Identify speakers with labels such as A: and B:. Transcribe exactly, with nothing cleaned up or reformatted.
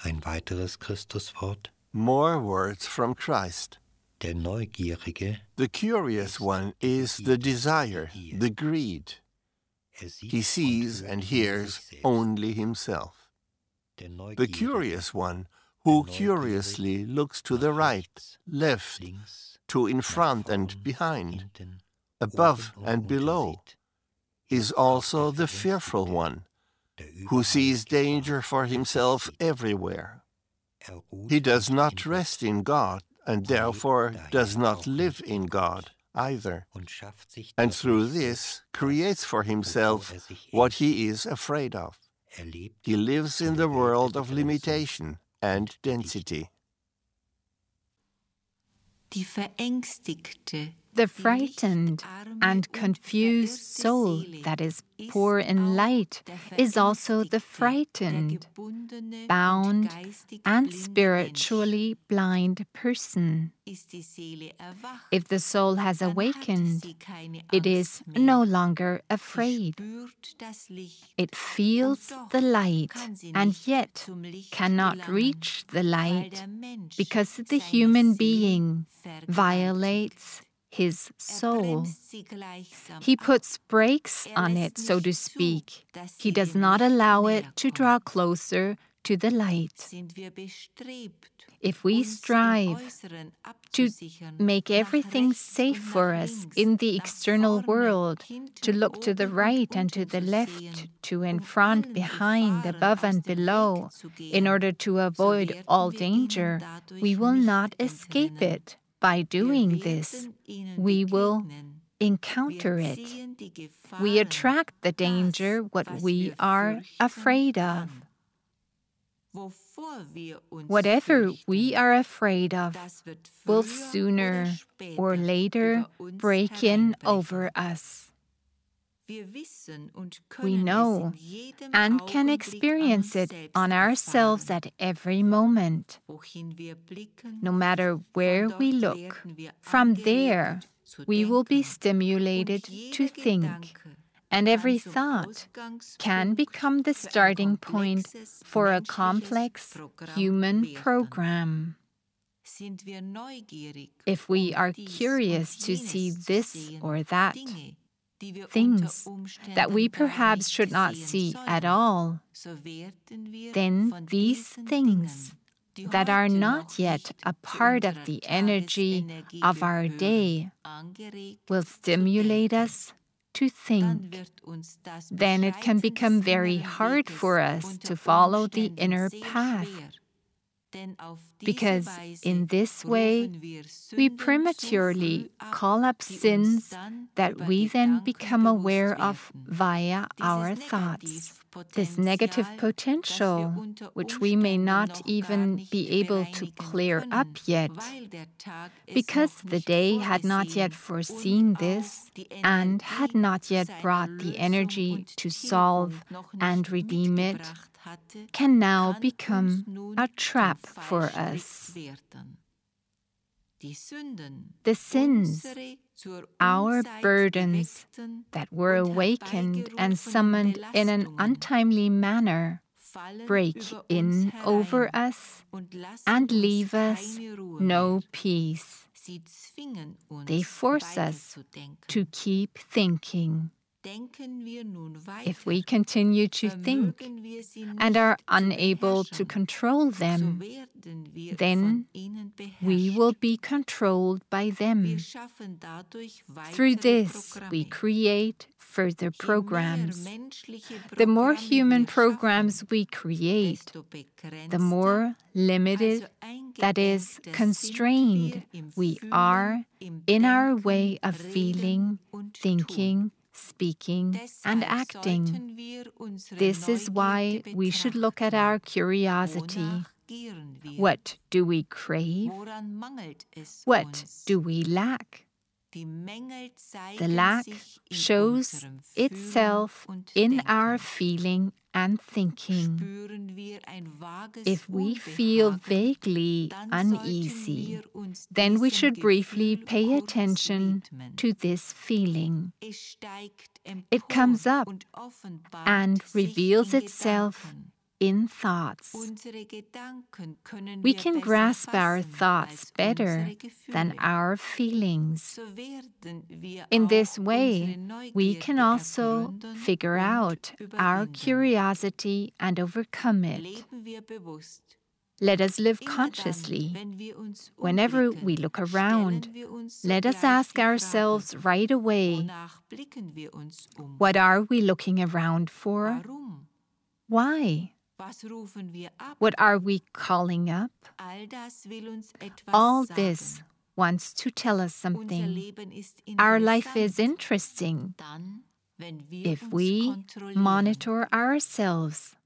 A: Ein weiteres Christuswort.
B: More words from Christ.
A: Der Neugierige.
B: The curious one is the desire, the greed. He sees and hears only himself. The curious one, who curiously looks to the right, left, to in front and behind, above and below, is also the fearful one, who sees danger for himself everywhere. He does not rest in God, and therefore does not live in God either, and through this creates for himself what he is afraid of. He lives in the world of limitation and density.
C: Die verängstigte,
D: The frightened and confused soul that is poor in light is also the frightened, bound, and spiritually blind person. If the soul has awakened, it is no longer afraid. It feels the light and yet cannot reach the light because the human being violates his soul. He puts brakes on it, so to speak. He does not allow it to draw closer to the light. If we strive to make everything safe for us in the external world, to look to the right and to the left, to in front, behind, above and below, in order to avoid all danger, we will not escape it. By doing this, we will encounter it. We attract the danger, what we are afraid of. Whatever we are afraid of will sooner or later break in over us. We know and can experience it on ourselves at every moment. No matter where we look, from there we will be stimulated to think, and every thought can become the starting point for a complex human program. If we are curious to see this or that, things that we perhaps should not see at all, then these things that are not yet a part of the energy of our day will stimulate us to think. Then it can become very hard for us to follow the inner path, because in this way we prematurely call up sins that we then become aware of via our thoughts. This negative potential, which we may not even be able to clear up yet, because the day had not yet foreseen this and had not yet brought the energy to solve and redeem it, can now become a trap for us. The sins, our burdens that were awakened and summoned in an untimely manner, break in over us and leave us no peace. They force us to keep thinking. If we continue to think and are unable to control them, then we will be controlled by them. Through this, we create further programs. The more human programs we create, the more limited, that is, constrained, we are in our way of feeling, thinking, speaking, and acting. This is why we should look at our curiosity. What do we crave? What do we lack? The lack shows itself in our feeling and thinking. If we feel vaguely uneasy, then we should briefly pay attention to this feeling. It comes up and reveals itself in thoughts. We can grasp our thoughts better than our feelings. In this way, we can also figure out our curiosity and overcome it. Let us live consciously. Whenever we look around, let us ask ourselves right away, what are we looking around for? Why? What are we calling up? All this wants to tell us something. Our life is interesting if we monitor ourselves.